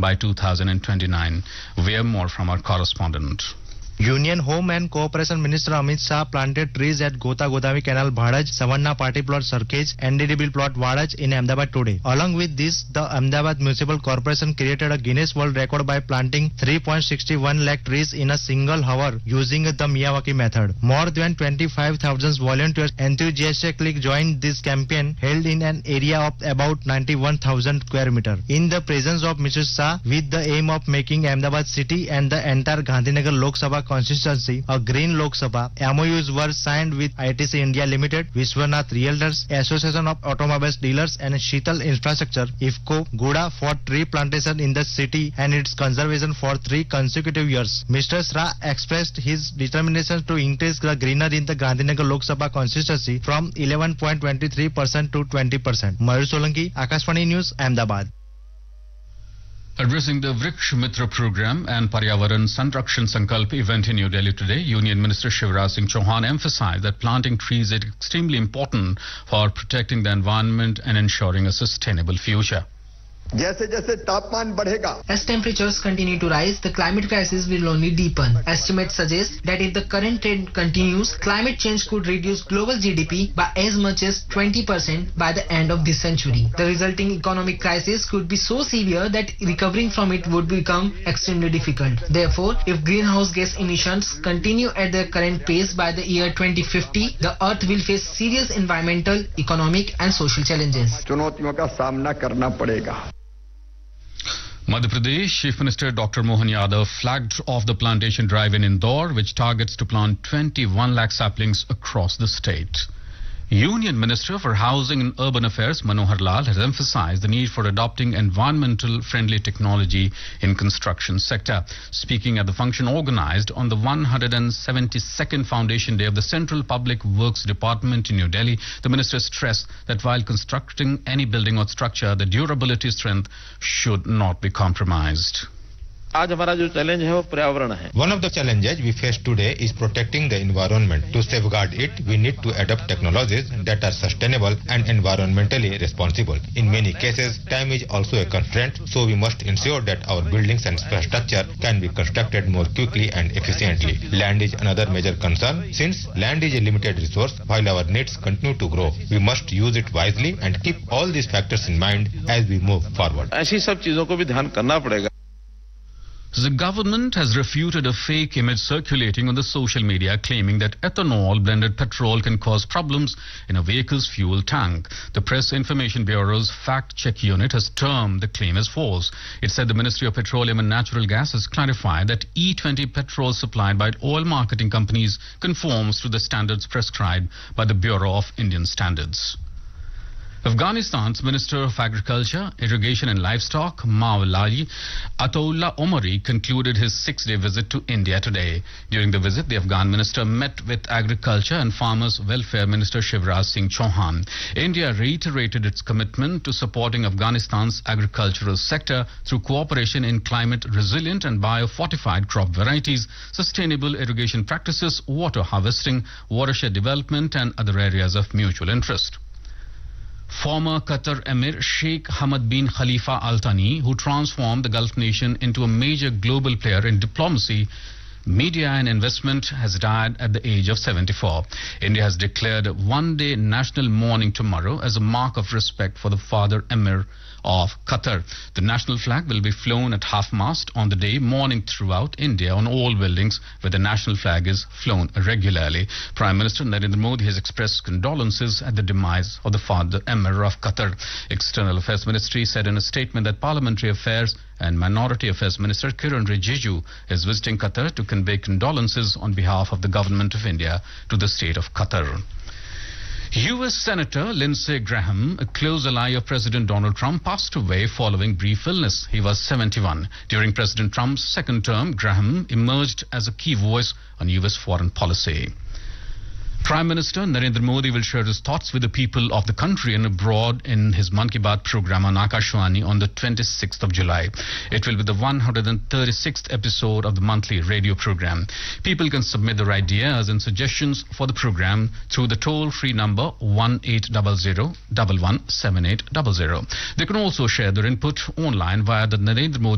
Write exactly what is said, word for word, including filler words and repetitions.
by two thousand twenty-nine. We have more from our correspondent. Union Home and Cooperation Minister Amit Shah planted trees at Gota Godavi Canal Bhadaj, Savarna Party Plot Sarkhej, N D D B Plot Wadaj in Ahmedabad today. Along with this, the Ahmedabad Municipal Corporation created a Guinness World Record by planting three point six one lakh trees in a single hour using the Miyawaki method. More than twenty-five thousand volunteers enthusiastically joined this campaign held in an area of about ninety-one thousand square meter. In the presence of Mister Shah, with the aim of making Ahmedabad city and the entire Gandhinagar Lok Sabha constituency a green Lok Sabha, M O Us were signed with I T C India Limited, Vishwanath Realtors, Association of Automobiles Dealers and Sheetal Infrastructure, I F C O, Guda for tree plantation in the city and its conservation for three consecutive years. Mister Shah expressed his determination to increase the greenery in the Gandhinagar Lok Sabha constituency from eleven point two three percent to twenty percent. Mayur Solanki, Akashvani News, Ahmedabad. Addressing the Vriksh Mitra program and Paryavaran Sanrakshan Sankalp event in New Delhi today, Union Minister Shivraj Singh Chauhan emphasized that planting trees is extremely important for protecting the environment and ensuring a sustainable future. जैसे जैसे तापमान बढ़ेगा, as temperatures continue to rise, the climate crisis will only deepen. Estimates suggest that if the current trend continues, climate change could reduce global G D P by as much as twenty percent by the end of this century. The resulting economic crisis could be so severe that recovering from it would become extremely difficult. Therefore, if greenhouse gas emissions continue at their current pace by the year twenty fifty, the Earth will face serious environmental, economic and social challenges. चुनौतियों का सामना करना पड़ेगा. Madhya Pradesh Chief Minister Doctor Mohan Yadav flagged off the plantation drive in Indore, which targets to plant twenty-one lakh saplings across the state. Union Minister for Housing and Urban Affairs Manohar Lal has emphasized the need for adopting environmental friendly technology in construction sector. Speaking at the function organized on the one hundred seventy-second Foundation Day of the Central Public Works Department in New Delhi, the minister stressed that while constructing any building or structure, the durability strength should not be compromised. आज हमारा जो challenge है वो पर्यावरण है. One of the challenges we face today is protecting the environment. To safeguard it, we need to adopt technologies that are sustainable and environmentally responsible. In many cases, time is also a constraint, so we must ensure that our buildings and infrastructure can be constructed more quickly and efficiently. Land is another major concern. Since land is a limited resource, while our needs continue to grow, we must use it wisely and keep all these factors in mind as we move forward. ऐसी सब चीजों को भी ध्यान करना पड़ेगा. The government has refuted a fake image circulating on the social media claiming that ethanol blended petrol can cause problems in a vehicle's fuel tank. The Press Information Bureau's fact-check unit has termed the claim as false. It said the Ministry of Petroleum and Natural Gas has clarified that E twenty petrol supplied by oil marketing companies conforms to the standards prescribed by the Bureau of Indian Standards. Afghanistan's Minister of Agriculture, Irrigation and Livestock, Maulai Ataullah Omari, concluded his six-day visit to India today. During the visit, the Afghan minister met with Agriculture and Farmers Welfare Minister Shivraj Singh Chauhan. India reiterated its commitment to supporting Afghanistan's agricultural sector through cooperation in climate-resilient and bio-fortified crop varieties, sustainable irrigation practices, water harvesting, watershed development and other areas of mutual interest. Former Qatar Emir Sheikh Hamad bin Khalifa Al Thani, who transformed the Gulf nation into a major global player in diplomacy, media and investment, has died at the age of seventy-four. India has declared one-day national mourning tomorrow as a mark of respect for the father Emir of Qatar. The national flag will be flown at half-mast on the day, mourning throughout India on all buildings where the national flag is flown regularly. Prime Minister Narendra Modi has expressed condolences at the demise of the father Emir of Qatar. External Affairs Ministry said in a statement that Parliamentary Affairs and Minority Affairs Minister Kiran Rijiju is visiting Qatar to convey condolences on behalf of the Government of India to the state of Qatar. U S Senator Lindsey Graham, a close ally of President Donald Trump, passed away following brief illness. He was seventy-one. During President Trump's second term, Graham emerged as a key voice on U S foreign policy. Prime Minister Narendra Modi will share his thoughts with the people of the country and abroad in his Mann Ki Baat program on Akashvani on the twenty-sixth of July. It will be the one hundred thirty-sixth episode of the monthly radio program. People can submit their ideas and suggestions for the program through the toll-free number one eight zero zero one one seven eight zero zero. They can also share their input online via the Narendra Modi